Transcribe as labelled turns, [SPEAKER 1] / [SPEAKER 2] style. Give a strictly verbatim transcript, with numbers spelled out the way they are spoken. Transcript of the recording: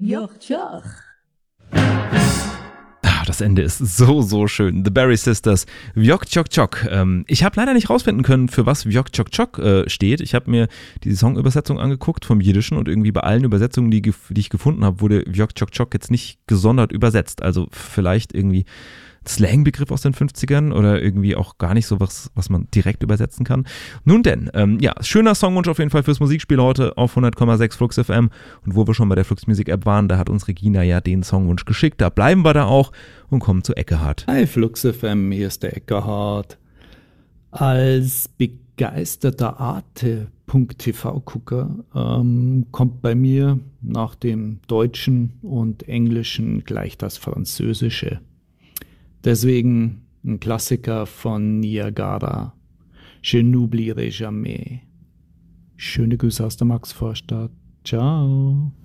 [SPEAKER 1] Joch, joch.
[SPEAKER 2] Ah, das Ende ist so, so schön. The Berry Sisters, Wjok Tjok Tjok. Ähm, ich habe leider nicht rausfinden können, für was Wjok Tjok Tjok äh, steht. Ich habe mir die Songübersetzung angeguckt vom Jiddischen und irgendwie bei allen Übersetzungen, die, die ich gefunden habe, wurde Wjok Tjok Tjok jetzt nicht gesondert übersetzt. Also vielleicht irgendwie Slangbegriff aus den fünfzigern oder irgendwie auch gar nicht so was, was man direkt übersetzen kann. Nun denn, ähm, ja, schöner Songwunsch auf jeden Fall fürs Musikspiel heute auf hundert Komma sechs Flux F M. Und wo wir schon bei der Flux Music App waren, da hat uns Regina ja den Songwunsch geschickt. Da bleiben wir da auch und kommen zu Eckehard.
[SPEAKER 3] Hi Flux F M, hier ist der Eckehard. Als begeisterter Arte.tv-Gucker ähm, kommt bei mir nach dem Deutschen und Englischen gleich das Französische. Deswegen ein Klassiker von Niagara, Je n'oublierai jamais. Schöne Grüße aus der Maxvorstadt. Ciao.